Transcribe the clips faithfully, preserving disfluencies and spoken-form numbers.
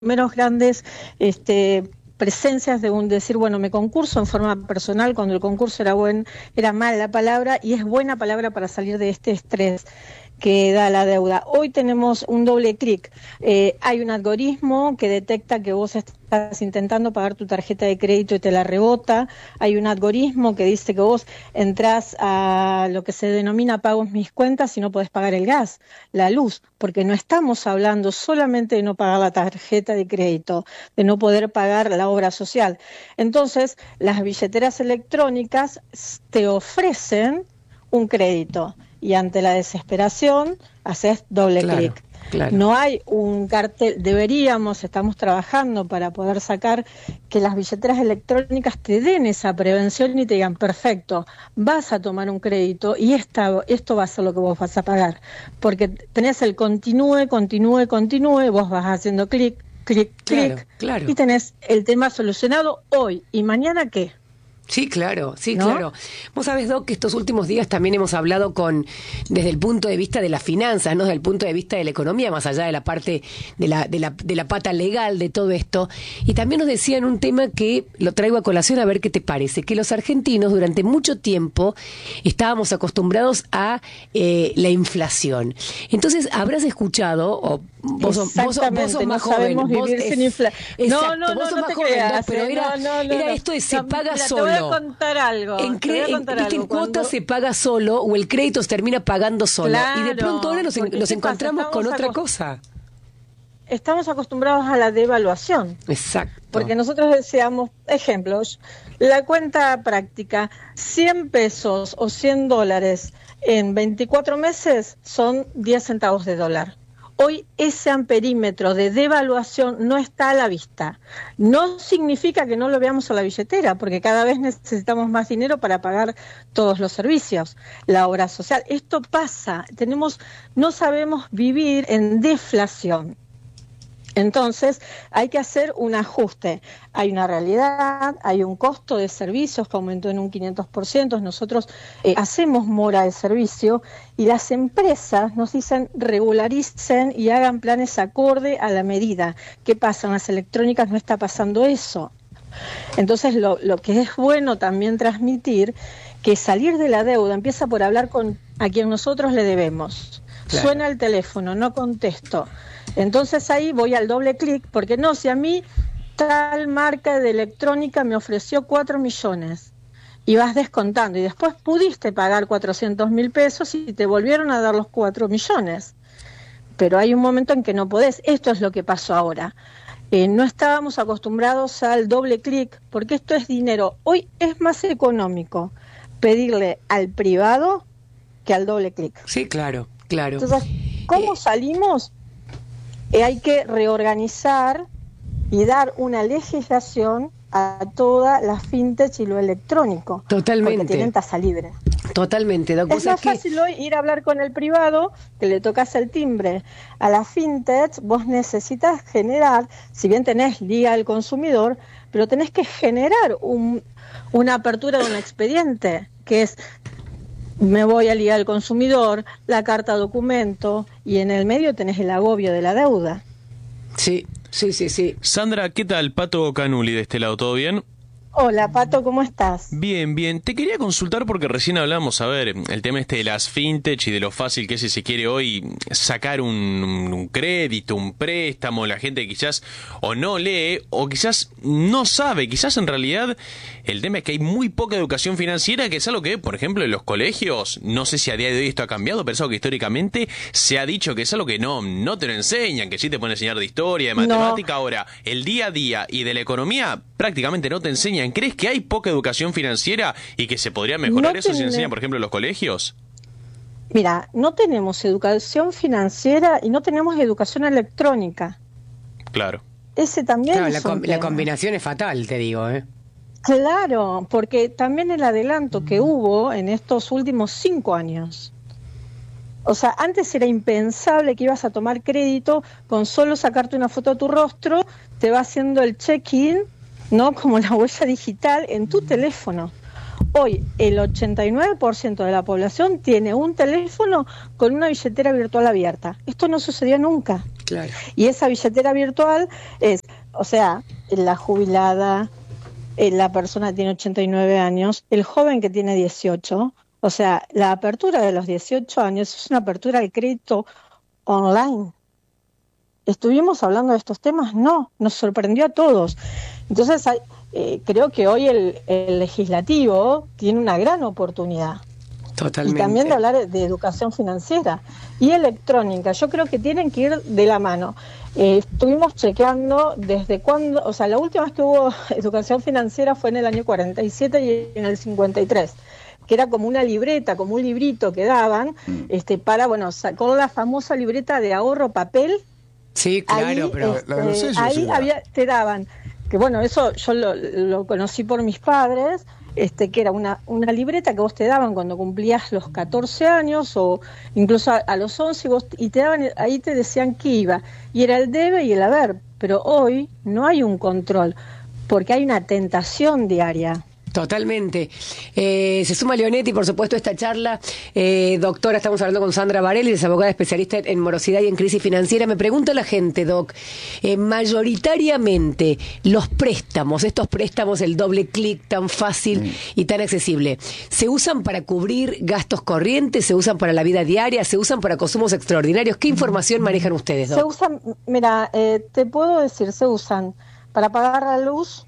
primeros grandes este, presencias de un decir, bueno, me concurso en forma personal cuando el concurso era buen, era mala palabra y es buena palabra para salir de este estrés que da la deuda. Hoy tenemos un doble clic. Eh, hay un algoritmo que detecta que vos estás intentando pagar tu tarjeta de crédito y te la rebota. Hay un algoritmo que dice que vos entrás a lo que se denomina pagos mis cuentas y no podés pagar el gas, la luz, porque no estamos hablando solamente de no pagar la tarjeta de crédito, de no poder pagar la obra social. Entonces, las billeteras electrónicas te ofrecen un crédito. Y ante la desesperación, haces doble claro, clic. Claro. No hay un cartel, deberíamos, estamos trabajando para poder sacar que las billeteras electrónicas te den esa prevención y te digan, perfecto, vas a tomar un crédito y esta, esto va a ser lo que vos vas a pagar. Porque tenés el continúe, continúe, continúe, vos vas haciendo clic, clic, Claro, clic, claro. y tenés el tema solucionado hoy. ¿Y mañana qué? Sí, claro, sí, ¿No? claro. Vos sabés, Doc, que estos últimos días también hemos hablado con, desde el punto de vista de las finanzas, no desde el punto de vista de la economía, más allá de la parte de la, de la, de la pata legal de todo esto. Y también nos decían un tema que lo traigo a colación a ver qué te parece, que los argentinos durante mucho tiempo estábamos acostumbrados a eh, la inflación. Entonces, habrás escuchado, o vos, sos- vos, sos- vos sos no más joven. sabemos Vos, vivir es- sin inflación. exacto, No, no, vos no, sos no más te joven, creas. Doc, pero eh, era, no, no, no, era no. esto de se No, paga mira, solo. te voy a contar algo. En, te voy cre- a en, contar ¿viste? algo. En cuotas Cuando... se paga solo o el crédito se termina pagando solo. Claro, y de pronto ahora nos, en- porque nos ¿qué pasa? encontramos con Estamos otra acost- cosa. Estamos acostumbrados a la devaluación. Exacto. Porque nosotros decíamos, ejemplos, la cuenta práctica, cien pesos o cien dólares en veinticuatro meses son diez centavos de dólar. Hoy ese amperímetro de devaluación no está a la vista. No significa que no lo veamos a la billetera, porque cada vez necesitamos más dinero para pagar todos los servicios, la obra social. Esto pasa, tenemos, no sabemos vivir en deflación. Entonces, hay que hacer un ajuste. Hay una realidad, hay un costo de servicios que aumentó en un quinientos por ciento. Nosotros eh, hacemos mora de servicio y las empresas nos dicen regularicen y hagan planes acorde a la medida. ¿Qué pasa? En las electrónicas no está pasando eso. Entonces, lo, lo que es bueno también transmitir, que salir de la deuda empieza por hablar con a quien nosotros le debemos. Claro. Suena el teléfono, no contesto. Entonces ahí voy al doble clic, porque no, si a mí tal marca de electrónica me ofreció cuatro millones y vas descontando y después pudiste pagar cuatrocientos mil pesos y te volvieron a dar los cuatro millones. Pero hay un momento en que no podés. Esto es lo que pasó ahora. Eh, no estábamos acostumbrados al doble clic, porque esto es dinero. Hoy es más económico pedirle al privado que al doble clic. Sí, claro, claro. Entonces, ¿cómo Eh, salimos? Eh, hay que reorganizar y dar una legislación a toda la fintech y lo electrónico. Totalmente. Porque tienen tasa libre. Totalmente, Doc. Es Vos más sabés que- fácil hoy ir a hablar con el privado, que le tocas el timbre. A la fintech vos necesitas generar, si bien tenés Liga del Consumidor, pero tenés que generar un, una apertura de un expediente, que es, me voy a Liga del Consumidor, la carta documento, y en el medio tenés el agobio de la deuda. Sí, sí, sí, sí. Sandra, ¿qué tal? Pato Canuli de este lado, ¿todo bien? Hola, Pato, ¿cómo estás? Bien, bien. Te quería consultar porque recién hablamos, a ver, el tema este de las fintech y de lo fácil que es, si se quiere hoy, sacar un, un crédito, un préstamo, la gente quizás o no lee o quizás no sabe, quizás en realidad el tema es que hay muy poca educación financiera, que es algo que, por ejemplo, en los colegios, no sé si a día de hoy esto ha cambiado, pero es algo que históricamente se ha dicho que es algo que no, no te lo enseñan, que sí te pueden enseñar de historia, de matemática. No. Ahora, el día a día y de la economía prácticamente no te enseñan. ¿Crees que hay poca educación financiera y que se podría mejorar No eso si tiene- enseñan, por ejemplo, en los colegios? Mira, no tenemos educación financiera y no tenemos educación electrónica. Claro. Ese también Claro, es la, un com- la tema. combinación es fatal, te digo, ¿eh? Claro, porque también el adelanto que hubo en estos últimos cinco años. O sea, antes era impensable que ibas a tomar crédito con solo sacarte una foto de tu rostro, te va haciendo el check-in, ¿no? Como la huella digital en tu teléfono. Hoy el ochenta y nueve por ciento de la población tiene un teléfono con una billetera virtual abierta. Esto no sucedió nunca. Claro. Y esa billetera virtual es, o sea, la jubilada, eh, la persona que tiene ochenta y nueve años, el joven que tiene dieciocho, o sea, la apertura de los dieciocho años es una apertura de crédito online. ¿Estuvimos hablando de estos temas? No, nos sorprendió a todos. Entonces, hay, eh, creo que hoy el, el legislativo tiene una gran oportunidad. Totalmente. Y también de hablar de educación financiera y electrónica. Yo creo que tienen que ir de la mano. Eh, estuvimos chequeando desde cuándo, o sea, la última vez que hubo educación financiera fue en el año cuarenta y siete y en el cincuenta y tres, que era como una libreta, como un librito que daban, mm. este, para, bueno, sacó la famosa libreta de ahorro papel. Sí, claro, ahí, pero este, la de los sellos, ahí sí, había, te daban, que bueno, eso yo lo, lo conocí por mis padres, este, que era una, una libreta que vos te daban cuando cumplías los catorce años o incluso a, a los once, y, vos, y te daban, ahí te decían que iba, y era el debe y el haber, pero hoy no hay un control, porque hay una tentación diaria. Totalmente. Eh, se suma Leonetti, por supuesto, a esta charla. Eh, doctora, estamos hablando con Sandra Varelli, es abogada especialista en morosidad y en crisis financiera. Me pregunta la gente, Doc, eh, mayoritariamente los préstamos, estos préstamos, el doble clic tan fácil mm. y tan accesible, ¿se usan para cubrir gastos corrientes? ¿Se usan para la vida diaria? ¿Se usan para consumos extraordinarios? ¿Qué información manejan ustedes, Doc? Se usan, mira, eh, te puedo decir, se usan para pagar la luz,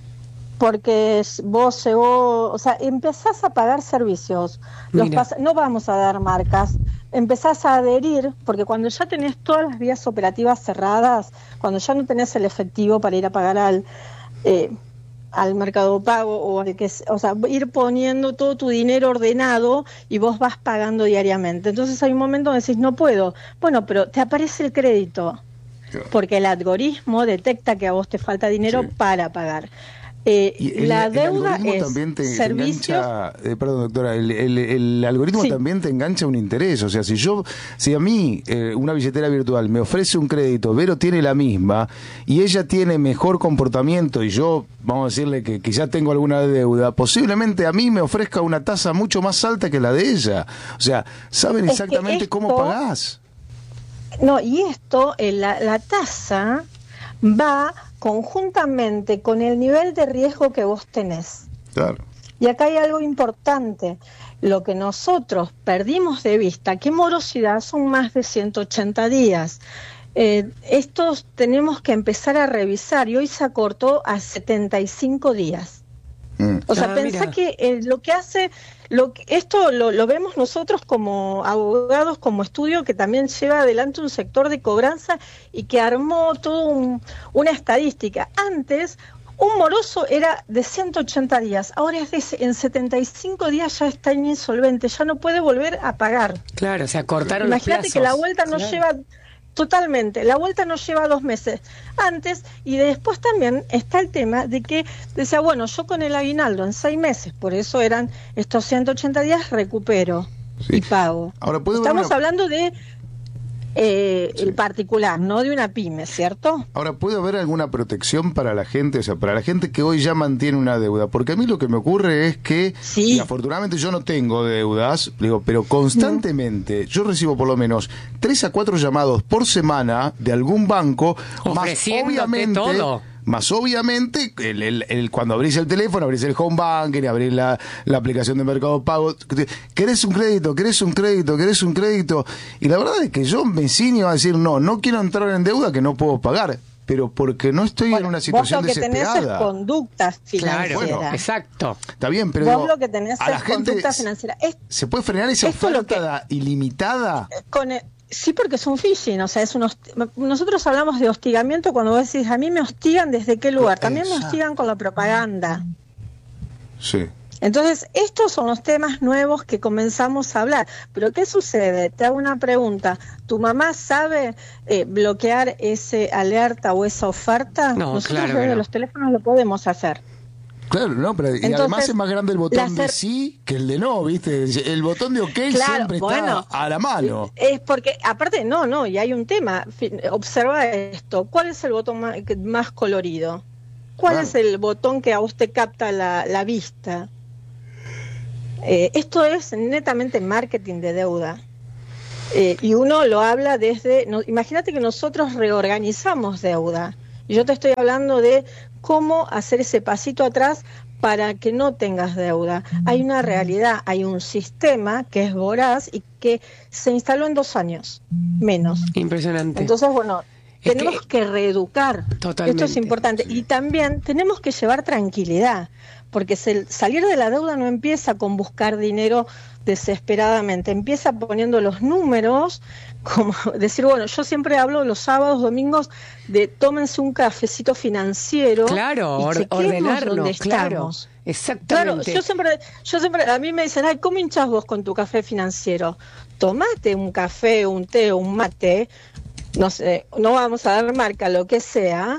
porque vos, vos, o sea, empezás a pagar servicios, los pas- no vamos a dar marcas, empezás a adherir, porque cuando ya tenés todas las vías operativas cerradas, cuando ya no tenés el efectivo para ir a pagar al eh, al Mercado Pago o al que, o sea, ir poniendo todo tu dinero ordenado y vos vas pagando diariamente. Entonces hay un momento donde decís, no puedo, bueno, pero te aparece el crédito, porque el algoritmo detecta que a vos te falta dinero sí. para pagar. Eh, y el, la el deuda algoritmo es también te, servicios. te engancha, eh, perdón doctora, el, el, el algoritmo sí. también te engancha un interés, o sea, si yo, si a mí eh, una billetera virtual me ofrece un crédito, Vero tiene la misma y ella tiene mejor comportamiento y yo, vamos a decirle que, que ya tengo alguna deuda, posiblemente a mí me ofrezca una tasa mucho más alta que la de ella, o sea, saben exactamente es que esto, cómo pagás. No, y esto, eh, la, la tasa va conjuntamente con el nivel de riesgo que vos tenés. Claro. Y acá hay algo importante. Lo que nosotros perdimos de vista, que morosidad son más de ciento ochenta días. Eh, estos tenemos que empezar a revisar y hoy se acortó a setenta y cinco días. Mm. O sea, ah, pensá mira. que eh, lo que hace, lo que, esto lo, lo vemos nosotros como abogados, como estudio que también lleva adelante un sector de cobranza y que armó toda un, una estadística. Antes, un moroso era de ciento ochenta días, ahora es de, en setenta y cinco días ya está insolvente, ya no puede volver a pagar. Claro, se acortaron los plazos. Imagínate que la vuelta no claro. lleva... Totalmente, la vuelta nos lleva dos meses antes y después también está el tema de que decía, bueno, yo con el aguinaldo en seis meses, por eso eran estos ciento ochenta días, recupero sí. y pago. Ahora, ¿puedo Estamos una... hablando de eh, sí. el particular, no de una pyme, ¿cierto? Ahora, ¿puede haber alguna protección para la gente, o sea, para la gente que hoy ya mantiene una deuda? Porque a mí lo que me ocurre es que, sí. y afortunadamente yo no tengo deudas, digo, pero constantemente mm. yo recibo por lo menos tres a cuatro llamados por semana de algún banco, más obviamente todo. Más obviamente, el, el, el, cuando abrís el teléfono, abrís el home banking, abrís la, la aplicación de Mercado Pago, ¿querés un crédito? ¿Querés un crédito? ¿Querés un crédito? Y la verdad es que yo me ciño a decir, no, no quiero entrar en deuda que no puedo pagar, pero porque no estoy bueno, en una situación vos lo que desesperada. Tenés es conductas financieras. Claro, bueno, exacto. Está bien, pero vos digo, lo que tenés a la es gente conducta financiera. Es, ¿se puede frenar esa oferta que, ilimitada? Con el, Sí, porque es un phishing, o sea, es un hosti- nosotros hablamos de hostigamiento cuando vos decís, a mí me hostigan desde qué lugar, también me hostigan con la propaganda. Sí. Entonces, estos son los temas nuevos que comenzamos a hablar. Pero ¿qué sucede? Te hago una pregunta. ¿Tu mamá sabe eh, bloquear ese alerta o esa oferta? No, Nosotros claro desde no. los teléfonos lo podemos hacer. Claro, no, pero Entonces, y además es más grande el botón cer- de sí que el de no, ¿viste? El botón de ok claro, siempre bueno, está a la mano. Es porque, aparte, no, no, y hay un tema. Observa esto. ¿Cuál es el botón más, más colorido? ¿Cuál claro. es el botón que a usted capta la, la vista? Eh, esto es netamente marketing de deuda. Eh, y uno lo habla desde, no, imagínate que nosotros reorganizamos deuda. Y yo te estoy hablando de cómo hacer ese pasito atrás para que no tengas deuda. Hay una realidad, hay un sistema que es voraz y que se instaló en dos años, menos. Impresionante. Entonces, bueno, es tenemos que... que reeducar. Totalmente. Esto es importante. Sí. Y también tenemos que llevar tranquilidad, porque se, salir de la deuda no empieza con buscar dinero desesperadamente, empieza poniendo los números, como decir, bueno, yo siempre hablo los sábados, domingos, de tómense un cafecito financiero. Claro, y or, ordenarnos, dónde claro. Estamos. Exactamente. Claro, yo siempre, yo siempre, a mí me dicen, ay, ¿cómo hinchás vos con tu café financiero? Tomate un café, un té, un mate, no sé, no vamos a dar marca, lo que sea,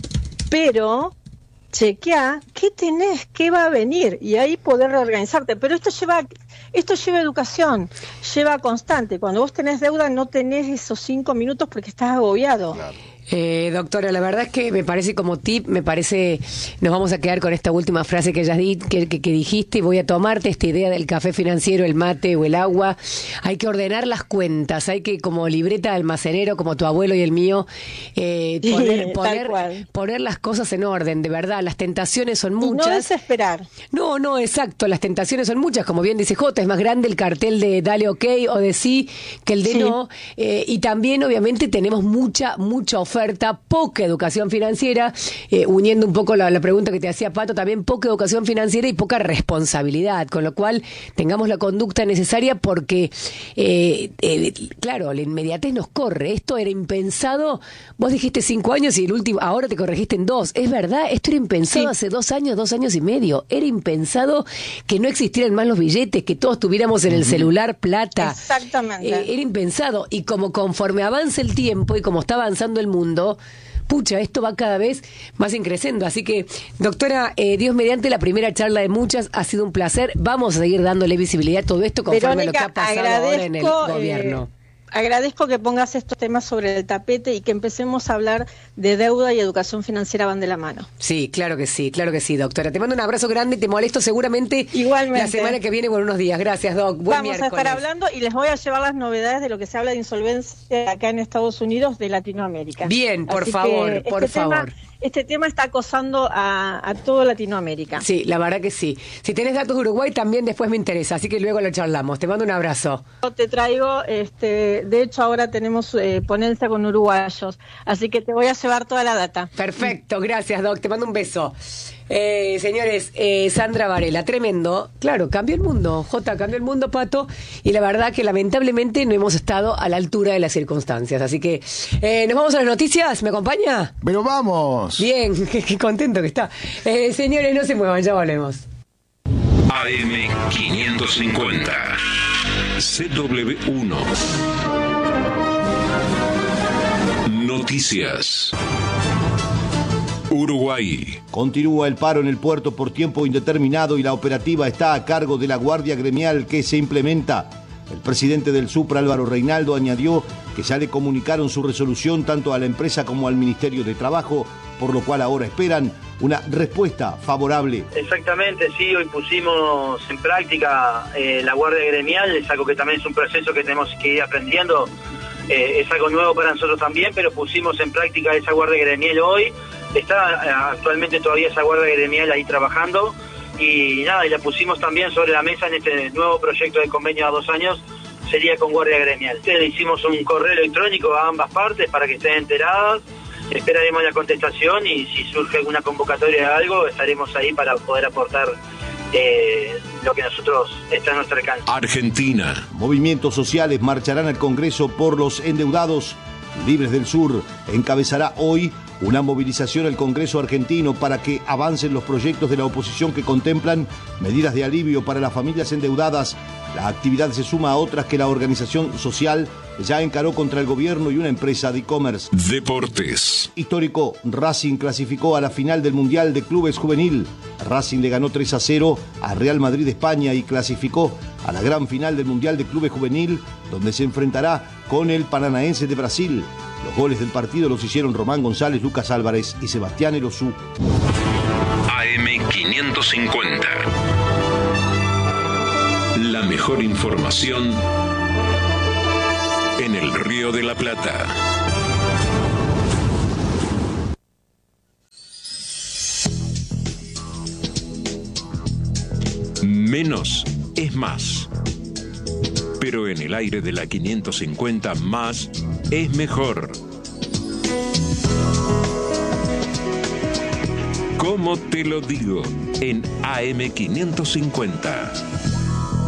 pero chequea qué tenés, qué va a venir, y ahí poder reorganizarte. Pero esto lleva, esto lleva educación, lleva constante. Cuando vos tenés deuda no tenés esos cinco minutos porque estás agobiado. Claro. Eh, doctora, la verdad es que me parece como tip, me parece, nos vamos a quedar con esta última frase que ya di, que, que, que dijiste, y voy a tomarte esta idea del café financiero, el mate o el agua. Hay que ordenar las cuentas, hay que, como libreta de almacenero, como tu abuelo y el mío, eh, poner, Sí, poner, poner las cosas en orden, de verdad. Las tentaciones son muchas. Y no desesperar. No, no, exacto, las tentaciones son muchas, como bien dice Jota, es más grande el cartel de dale ok o de sí que el de sí. no, eh, y también obviamente tenemos mucha, mucha oferta. Poca educación financiera, eh, uniendo un poco la, la pregunta que te hacía Pato, también poca educación financiera y poca responsabilidad, con lo cual tengamos la conducta necesaria porque, eh, eh, claro, la inmediatez nos corre. Esto era impensado, vos dijiste cinco años y el último, ahora te corregiste en dos. Es verdad, esto era impensado sí. hace dos años, dos años y medio. Era impensado que no existieran más los billetes, que todos tuviéramos en el celular plata. Exactamente. Eh, era impensado. Y como conforme avanza el tiempo y como está avanzando el mundo, pucha, esto va cada vez más increciendo. Así que, doctora, eh, Dios mediante, la primera charla de muchas, ha sido un placer. Vamos a seguir dándole visibilidad a todo esto conforme Verónica, a lo que ha pasado ahora en el gobierno. Eh... Agradezco que pongas estos temas sobre el tapete y que empecemos a hablar de deuda y educación financiera van de la mano. Sí, claro que sí, claro que sí, doctora. Te mando un abrazo grande, te molesto seguramente Igualmente. La semana que viene por unos días. Gracias, Doc. Buen Vamos miércoles. a estar hablando y les voy a llevar las novedades de lo que se habla de insolvencia acá en Estados Unidos de Latinoamérica. Bien, por Así favor, por este favor. Tema, este tema está acosando a, a toda Latinoamérica. Sí, la verdad que sí. Si tenés datos de Uruguay también después me interesa, así que luego lo charlamos. Te mando un abrazo. Yo te traigo, este, de hecho ahora tenemos eh, ponencia con uruguayos, así que te voy a llevar toda la data. Perfecto, gracias, Doc. Te mando un beso. Eh, señores, eh, Sandra Varela, tremendo. Claro, cambió el mundo, Jota, cambió el mundo, Pato, y la verdad que lamentablemente no hemos estado a la altura de las circunstancias. Así que eh, nos vamos a las noticias, ¿me acompaña? Pero vamos. Bien, qué, qué contento que está. Eh, señores, no se muevan, ya volvemos. A M quinientos cincuenta, C W uno. Noticias. Uruguay. Continúa el paro en el puerto por tiempo indeterminado y la operativa está a cargo de la Guardia Gremial que se implementa. El presidente del Supra, Álvaro Reinaldo, añadió que ya le comunicaron su resolución tanto a la empresa como al Ministerio de Trabajo, por lo cual ahora esperan una respuesta favorable. Exactamente, sí, hoy pusimos en práctica eh, la Guardia Gremial, es algo que también es un proceso que tenemos que ir aprendiendo, eh, es algo nuevo para nosotros también, pero pusimos en práctica esa Guardia Gremial hoy. Está actualmente todavía esa Guardia Gremial ahí trabajando y nada, y la pusimos también sobre la mesa en este nuevo proyecto de convenio a dos años, sería con Guardia Gremial. Le hicimos un correo electrónico a ambas partes para que estén enteradas, esperaremos la contestación y si surge alguna convocatoria de algo, estaremos ahí para poder aportar eh, lo que nosotros está a nuestro alcance. Argentina. Movimientos sociales marcharán al Congreso por los endeudados. Libres del Sur encabezará hoy una movilización al Congreso argentino para que avancen los proyectos de la oposición que contemplan medidas de alivio para las familias endeudadas. La actividad se suma a otras que la organización social ya encaró contra el gobierno y una empresa de e-commerce. Deportes. Histórico, Racing clasificó a la final del Mundial de Clubes Juvenil. Racing le ganó tres a cero a Real Madrid de España y clasificó a la gran final del Mundial de Clubes Juvenil, donde se enfrentará con el Paranaense de Brasil. Los goles del partido los hicieron Román González, Lucas Álvarez y Sebastián Elosú. A M quinientos cincuenta. La mejor información en el Río de la Plata. Menos es más. Pero en el aire de la quinientos cincuenta, más es mejor. ¿Cómo te lo digo? En A M quinientos cincuenta.